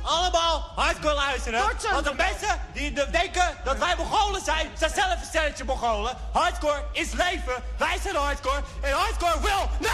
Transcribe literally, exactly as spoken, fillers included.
allemaal hardcore luisteren. Tot Want de zo. mensen die de- denken dat wij Mongolen zijn, zijn zelf een stelletje Mongolen. Hardcore is leven. Wij zijn hardcore. En hardcore wil...